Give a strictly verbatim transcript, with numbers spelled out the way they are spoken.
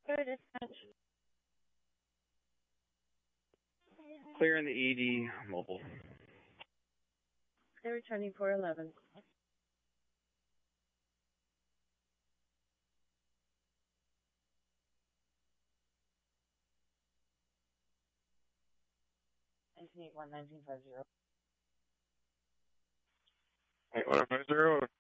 Clearing the E D mobile. They're returning four eleven. nineteen eight one, nineteen five zero. eight one five zero.